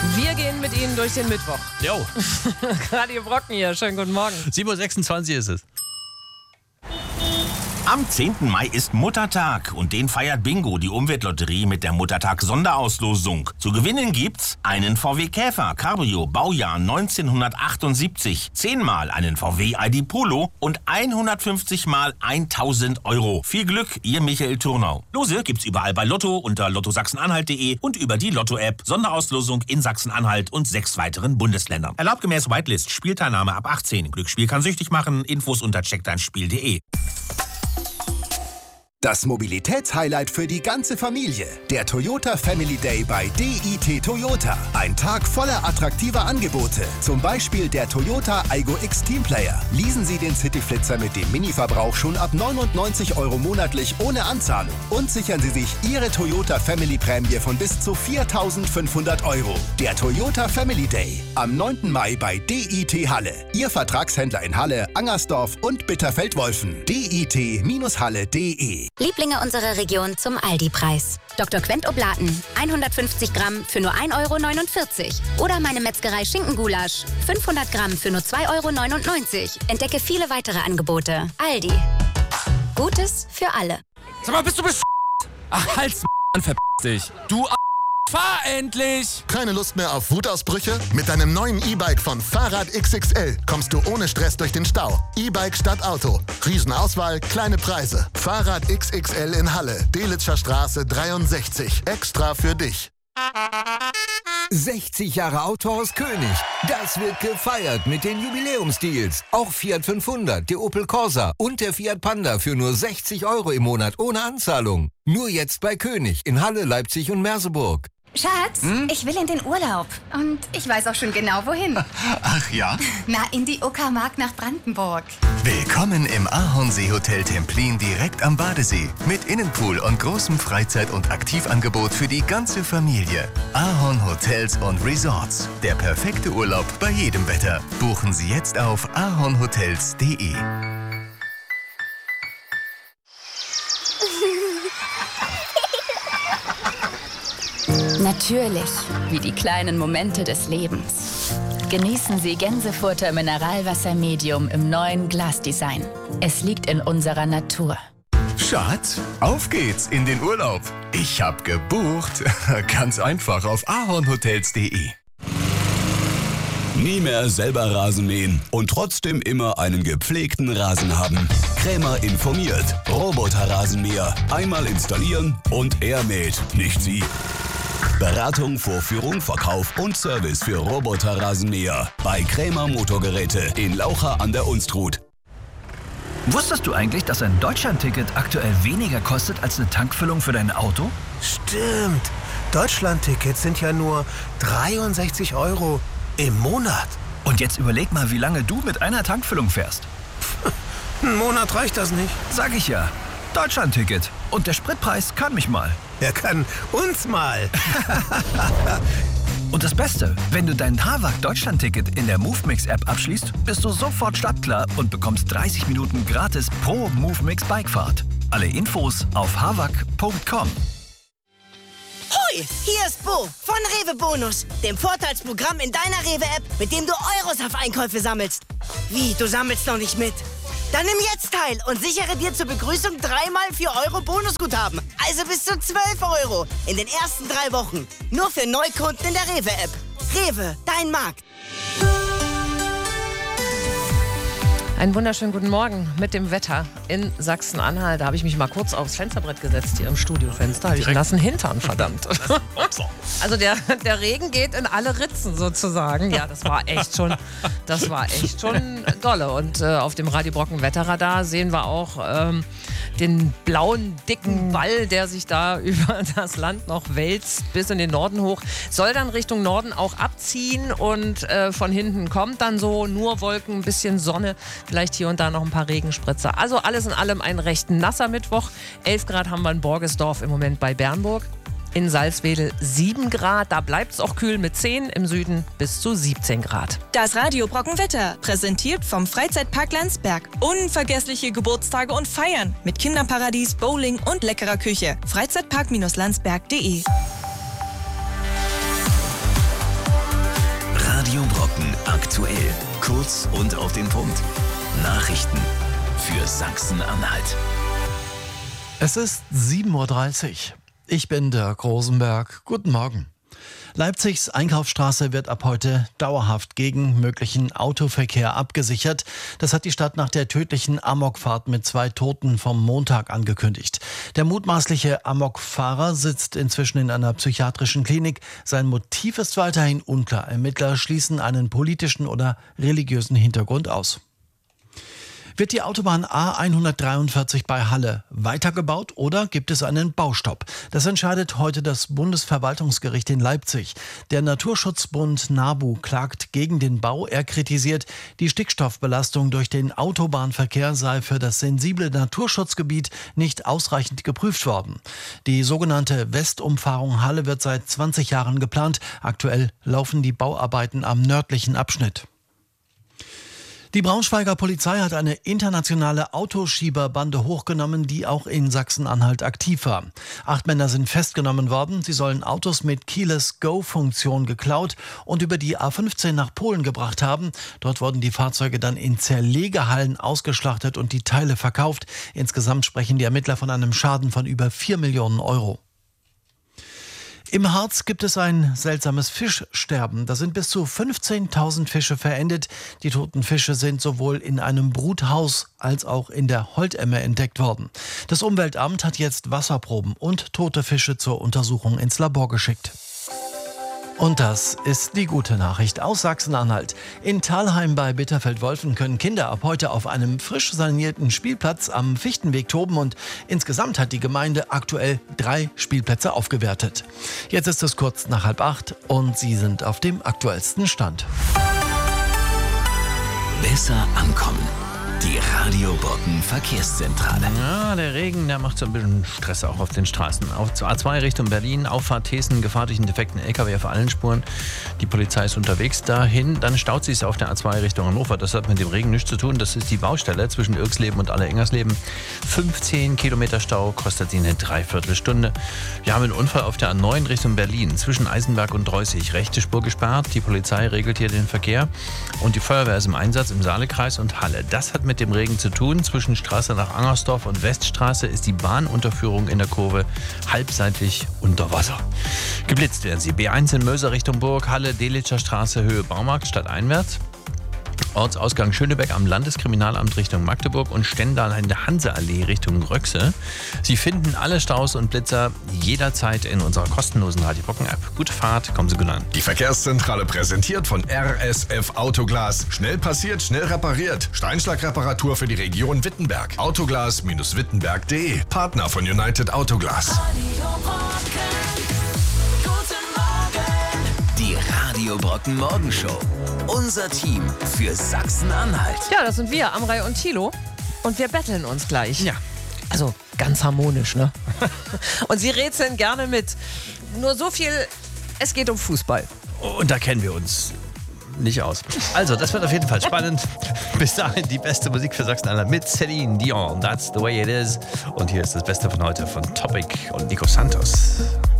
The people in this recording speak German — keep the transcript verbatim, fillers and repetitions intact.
Wir gehen mit Ihnen durch den Mittwoch. Jo. Radio Brocken hier, schönen guten Morgen. sieben Uhr sechsundzwanzig ist es. Am zehnten Mai ist Muttertag und den feiert Bingo, die Umweltlotterie, mit der Muttertag-Sonderauslosung. Zu gewinnen gibt's einen V W Käfer Cabrio Baujahr neunzehnhundertachtundsiebzig, zehnmal einen V W I D Polo und hundertfünfzig mal tausend Euro. Viel Glück, Ihr Michael Turnau. Lose gibt's überall bei Lotto unter lotto sachsen-anhalt punkt de und über die Lotto-App. Sonderauslosung in Sachsen-Anhalt und sechs weiteren Bundesländern. Erlaubt gemäß Whitelist. Spielteilnahme ab achtzehn. Glücksspiel kann süchtig machen. Infos unter check dein spiel punkt de. Das Mobilitätshighlight für die ganze Familie. Der Toyota Family Day bei D I T Toyota. Ein Tag voller attraktiver Angebote. Zum Beispiel der Toyota Aygo X Teamplayer. Leasen Sie den Cityflitzer mit dem Miniverbrauch schon ab neunundneunzig Euro monatlich ohne Anzahlung. Und sichern Sie sich Ihre Toyota Family Prämie von bis zu viertausendfünfhundert Euro. Der Toyota Family Day. Am neunten Mai bei D I T Halle. Ihr Vertragshändler in Halle, Angersdorf und Bitterfeld-Wolfen. D I T Halle punkt de. Lieblinge unserer Region zum Aldi-Preis. Doktor Quent Oblaten, hundertfünfzig Gramm für nur ein Euro neunundvierzig. Oder meine Metzgerei Schinkengulasch, fünfhundert Gramm für nur zwei Euro neunundneunzig. Entdecke viele weitere Angebote. Aldi. Gutes für alle. Sag mal, bist du besch***? Ach, halt's m***, verpiss dich. Du a***, fahr endlich! Keine Lust mehr auf Wutausbrüche? Mit deinem neuen E-Bike von Fahrrad X X L kommst du ohne Stress durch den Stau. E-Bike statt Auto. Riesenauswahl, kleine Preise. Fahrrad X X L in Halle. Delitzscher Straße dreiundsechzig. Extra für dich. sechzig Jahre Autohaus König. Das wird gefeiert mit den Jubiläumsdeals. Auch Fiat fünfhundert, der Opel Corsa und der Fiat Panda für nur sechzig Euro im Monat ohne Anzahlung. Nur jetzt bei König in Halle, Leipzig und Merseburg. Schatz, hm? ich will in den Urlaub. Und ich weiß auch schon genau, wohin. Ach ja? Na, in die Uckermark nach Brandenburg. Willkommen im Ahornsee-Hotel Templin direkt am Badesee. Mit Innenpool und großem Freizeit- und Aktivangebot für die ganze Familie. Ahorn Hotels und Resorts. Der perfekte Urlaub bei jedem Wetter. Buchen Sie jetzt auf ahornhotels punkt de. Natürlich, wie die kleinen Momente des Lebens. Genießen Sie Gänsefurter Mineralwasser Medium im neuen Glasdesign. Es liegt in unserer Natur. Schatz, auf geht's in den Urlaub. Ich hab gebucht. Ganz einfach auf ahornhotels punkt de. Nie mehr selber Rasen mähen und trotzdem immer einen gepflegten Rasen haben. Krämer informiert. Roboter-Rasenmäher. Einmal installieren und er mäht, nicht Sie. Beratung, Vorführung, Verkauf und Service für Roboter-Rasenmäher bei Krämer Motorgeräte in Laucha an der Unstrut. Wusstest du eigentlich, dass ein Deutschlandticket aktuell weniger kostet als eine Tankfüllung für dein Auto? Stimmt. Deutschlandtickets sind ja nur dreiundsechzig Euro im Monat. Und jetzt überleg mal, wie lange du mit einer Tankfüllung fährst. Ein Monat reicht das nicht. Sag ich ja. Deutschlandticket. Und der Spritpreis kann mich mal. Er kann uns mal. Und das Beste, wenn du dein Hawag Deutschland-Ticket in der MoveMix-App abschließt, bist du sofort startklar und bekommst dreißig Minuten gratis pro MoveMix-Bikefahrt. Alle Infos auf hawag punkt com. Hoi, hier ist Bo von Rewe Bonus, dem Vorteilsprogramm in deiner Rewe-App, mit dem du Euros auf Einkäufe sammelst. Wie, du sammelst noch nicht mit? Dann nimm jetzt teil und sichere dir zur Begrüßung dreimal vier Euro Bonusguthaben. Also bis zu zwölf Euro in den ersten drei Wochen. Nur für Neukunden in der Rewe-App. Rewe, dein Markt. Einen wunderschönen guten Morgen mit dem Wetter in Sachsen-Anhalt. Da habe ich mich mal kurz aufs Fensterbrett gesetzt, hier im Studiofenster. Habe ich einen nassen Hintern, verdammt. Also der, der Regen geht in alle Ritzen sozusagen. Ja, das war echt schon, das war echt schon dolle. Und äh, auf dem Radio Brocken Wetterradar sehen wir auch ähm, den blauen, dicken Ball, der sich da über das Land noch wälzt, bis in den Norden hoch. Soll dann Richtung Norden auch abziehen und äh, von hinten kommt dann so nur Wolken, ein bisschen Sonne. Vielleicht hier und da noch ein paar Regenspritzer. Also alles in allem ein recht nasser Mittwoch. elf Grad haben wir in Borgesdorf im Moment bei Bernburg. In Salzwedel sieben Grad. Da bleibt es auch kühl mit zehn. Im Süden bis zu siebzehn Grad. Das Radio Brockenwetter, präsentiert vom Freizeitpark Landsberg. Unvergessliche Geburtstage und Feiern mit Kinderparadies, Bowling und leckerer Küche. Freizeitpark-landsberg punkt de. Kurz und auf den Punkt. Nachrichten für Sachsen-Anhalt. Es ist sieben Uhr dreißig. Ich bin Dirk Rosenberg. Guten Morgen. Leipzigs Einkaufsstraße wird ab heute dauerhaft gegen möglichen Autoverkehr abgesichert. Das hat die Stadt nach der tödlichen Amokfahrt mit zwei Toten vom Montag angekündigt. Der mutmaßliche Amokfahrer sitzt inzwischen in einer psychiatrischen Klinik. Sein Motiv ist weiterhin unklar. Ermittler schließen einen politischen oder religiösen Hintergrund aus. Wird die Autobahn A hundertdreiundvierzig bei Halle weitergebaut oder gibt es einen Baustopp? Das entscheidet heute das Bundesverwaltungsgericht in Leipzig. Der Naturschutzbund NABU klagt gegen den Bau. Er kritisiert, die Stickstoffbelastung durch den Autobahnverkehr sei für das sensible Naturschutzgebiet nicht ausreichend geprüft worden. Die sogenannte Westumfahrung Halle wird seit zwanzig Jahren geplant. Aktuell laufen die Bauarbeiten am nördlichen Abschnitt. Die Braunschweiger Polizei hat eine internationale Autoschieberbande hochgenommen, die auch in Sachsen-Anhalt aktiv war. Acht Männer sind festgenommen worden. Sie sollen Autos mit Keyless-Go-Funktion geklaut und über die A fünfzehn nach Polen gebracht haben. Dort wurden die Fahrzeuge dann in Zerlegehallen ausgeschlachtet und die Teile verkauft. Insgesamt sprechen die Ermittler von einem Schaden von über vier Millionen Euro. Im Harz gibt es ein seltsames Fischsterben. Da sind bis zu fünfzehntausend Fische verendet. Die toten Fische sind sowohl in einem Bruthaus als auch in der Holtemme entdeckt worden. Das Umweltamt hat jetzt Wasserproben und tote Fische zur Untersuchung ins Labor geschickt. Und das ist die gute Nachricht aus Sachsen-Anhalt. In Thalheim bei Bitterfeld-Wolfen können Kinder ab heute auf einem frisch sanierten Spielplatz am Fichtenweg toben und insgesamt hat die Gemeinde aktuell drei Spielplätze aufgewertet. Jetzt ist es kurz nach halb acht und Sie sind auf dem aktuellsten Stand. Besser ankommen. Die Radio Brocken Verkehrszentrale. Ja, der Regen, der macht so ein bisschen Stress auch auf den Straßen. Auf A zwei Richtung Berlin, Auffahrt Thesen, gefahr durch einen defekten L K W auf allen Spuren. Die Polizei ist unterwegs dahin. Dann staut sich es auf der A zwei Richtung Hannover. Das hat mit dem Regen nichts zu tun. Das ist die Baustelle zwischen Irksleben und Aller-Ingersleben. fünfzehn Kilometer Stau, kostet sie eine Dreiviertelstunde. Wir haben einen Unfall auf der A neun Richtung Berlin, zwischen Eisenberg und Dreußig. Rechte Spur gesperrt. Die Polizei regelt hier den Verkehr. Und die Feuerwehr ist im Einsatz im Saalekreis und Halle. Das hat mit dem Regen zu tun. Zwischen Straße nach Angersdorf und Weststraße ist die Bahnunterführung in der Kurve halbseitig unter Wasser. Geblitzt werden sie. B eins in Möser Richtung Burg, Halle, Delitscher Straße, Höhe Baumarkt, stadteinwärts. Ortsausgang Schönebeck am Landeskriminalamt Richtung Magdeburg und Stendal in der Hanseallee Richtung Röxe. Sie finden alle Staus und Blitzer jederzeit in unserer kostenlosen Radio Brocken App. Gute Fahrt, kommen Sie gut an. Die Verkehrszentrale präsentiert von R S F Autoglas. Schnell passiert, schnell repariert. Steinschlagreparatur für die Region Wittenberg. Autoglas Wittenberg punkt de. Partner von United Autoglas. Die Radio Brocken Morgenshow. Unser Team für Sachsen-Anhalt. Ja, das sind wir, Amrei und Thilo. Und wir betteln uns gleich. Ja. Also ganz harmonisch, ne? Und Sie rätseln gerne mit. Nur so viel, es geht um Fußball. Und da kennen wir uns nicht aus. Also, das wird auf jeden Fall spannend. Bis dahin die beste Musik für Sachsen-Anhalt mit Celine Dion. That's the way it is. Und hier ist das Beste von heute von Topic und Nico Santos.